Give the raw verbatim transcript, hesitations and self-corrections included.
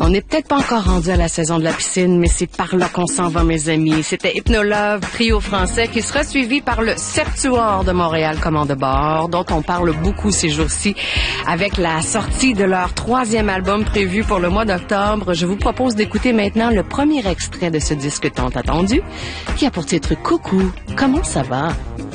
On n'est peut-être pas encore rendu à la saison de la piscine, mais c'est par là qu'on s'en va, mes amis. C'était Hypnolove, trio français, qui sera suivi par le Septuor de Montréal Commande de bord, dont on parle beaucoup ces jours-ci, avec la sortie de leur troisième album prévu pour le mois d'octobre. Je vous propose d'écouter maintenant le premier extrait de ce disque tant attendu, qui a pour titre Coucou, comment ça va?